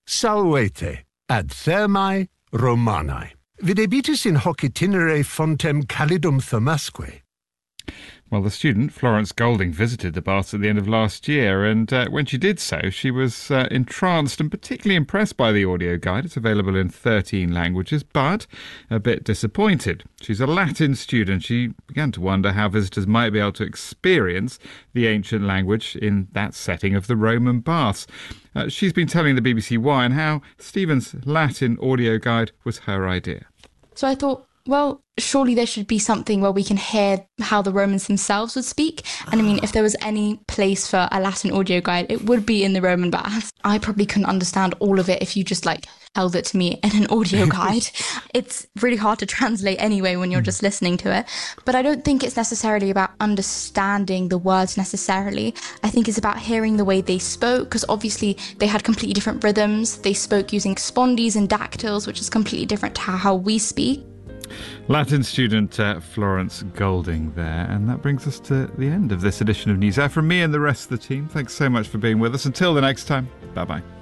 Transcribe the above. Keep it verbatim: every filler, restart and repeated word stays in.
Salvete, ad thermae Romanae. Videbitis in hoc itinere fontem calidum Thomasque. Well, the student, Florence Golding, visited the baths at the end of last year, and uh, when she did so, she was uh, entranced and particularly impressed by the audio guide. It's available in thirteen languages, but a bit disappointed. She's a Latin student. She began to wonder how visitors might be able to experience the ancient language in that setting of the Roman baths. Uh, she's been telling the B B C why and how Stephen's Latin audio guide was her idea. So I thought, well, surely there should be something where we can hear how the Romans themselves would speak. And I mean, if there was any place for a Latin audio guide, it would be in the Roman baths. I probably couldn't understand all of it if you just like held it to me in an audio guide. It's really hard to translate anyway when you're just listening to it. But I don't think it's necessarily about understanding the words necessarily. I think it's about hearing the way they spoke, because obviously they had completely different rhythms. They spoke using spondies and dactyls, which is completely different to how we speak. Latin student uh, Florence Golding there. And that brings us to the end of this edition of News Hour. From me and the rest of the team, thanks so much for being with us. Until the next time, bye-bye.